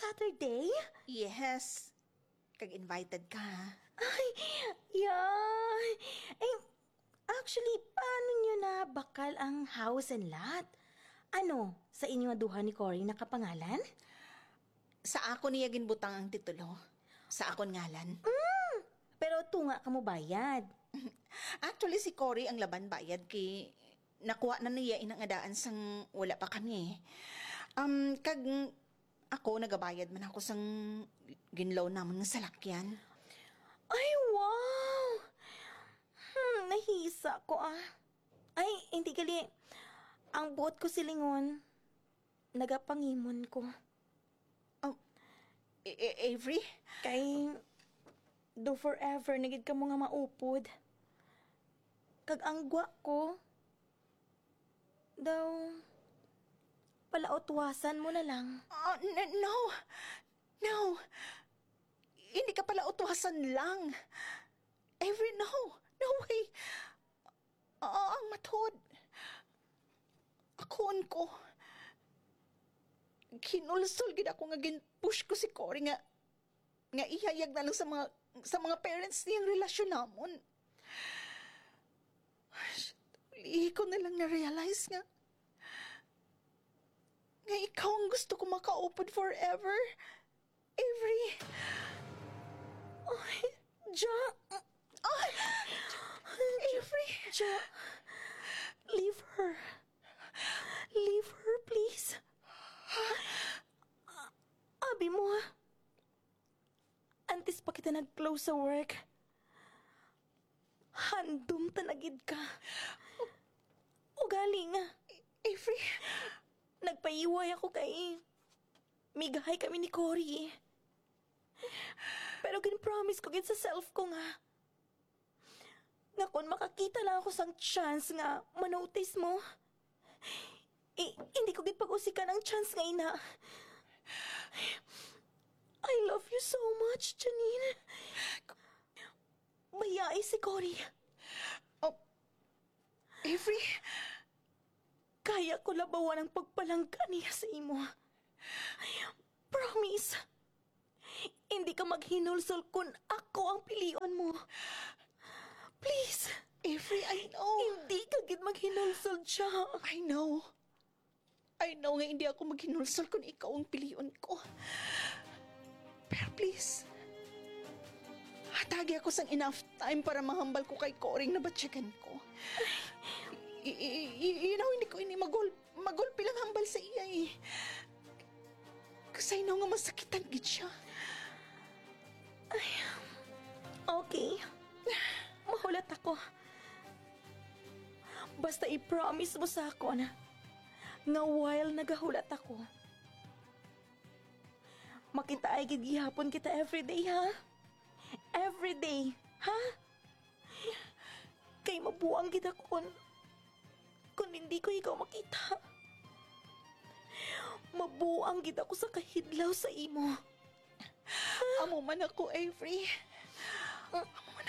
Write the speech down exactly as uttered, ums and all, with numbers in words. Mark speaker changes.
Speaker 1: Saturday?
Speaker 2: Yes. Kag-invited ka.
Speaker 1: Ay, yan. Eh, actually, paano nyo na bakal ang house and lot? Ano, sa inyo duha ni Cory nakapangalan?
Speaker 2: Sa ako niya ginbutang ang titulo. Sa akon ngalan.
Speaker 1: Mm, pero tunga ka mo bayad.
Speaker 2: Actually, si Cory ang laban bayad kay nakuha na niya inangadaan sang wala pa kami. Um, kag ako nagabayad man ako sang ginlaw namon nga salakyan.
Speaker 1: Ay, wow! Hmm, nahisa ko ah. Ay, hindi gali. Ang buot ko silingon, nagapangimon ko.
Speaker 2: Oh, A- A- Avery?
Speaker 1: Kay, do forever, nagid ka mo nga maupod. Kag ang gwa ko, daw, palautwasan mo na lang.
Speaker 2: Uh, n- no. No. Hindi ka pala utuhasan lang. Avery, no. No way. Oo, ang matod. Akon ko. Kinulsol gid ako nga gin-push ko si Cory nga nga ihayag na lang sa mga sa mga parents niyang relasyon namon. Uli ko na lang na-realize nga nga ikaw ang gusto ko makaupod forever. Avery.
Speaker 1: Ay, Ja.
Speaker 2: Ay! Avery.
Speaker 1: Ja. Leave her. Leave her, please. Abi mo, ha? Antes pa kita nag-close sa work. Handom tanagid ka. Ugali nga.
Speaker 2: Avery.
Speaker 1: Nagpaiway ako kay... Migahay kami ni Cory. Pero gin-promise ko gin sa self ko nga. Nga kung makakita lang ako sang chance nga manotice mo, eh, hindi ko gin pag-usikan ang chance nga ina. I love you so much, Janine. Mayai si Cory.
Speaker 2: Oh, Avery.
Speaker 1: Kaya ko labawan ang pagpalangka niya sa imo. Promise. Hindi ka maghinulsol kung ako ang pilion mo. Please.
Speaker 2: Avery, I know.
Speaker 1: Hindi ka gid maghinulsol siya.
Speaker 2: I know. I know nga hindi ako maghinulsol kung ikaw ang pilion ko. Pero please, hatagi ako sang enough time para mahambal ko kay Cory na batsyagan ko. I- I- I- you know, hindi ko ini magul magulpi lang hambal sa iya eh. Kasi I know nga masakitan gid siya.
Speaker 1: Ay, okay. Mahulat ako. Basta i-promise mo sa ako na nga while nagahulat ako, makita ay gid gihapon kita everyday, ha? Everyday, ha? Kay mabuang kita ko kung, kung hindi ko ikaw makita. Mabuang kita ko sa kahidlaw sa imo.
Speaker 2: Amo man ako, Avery. Amo man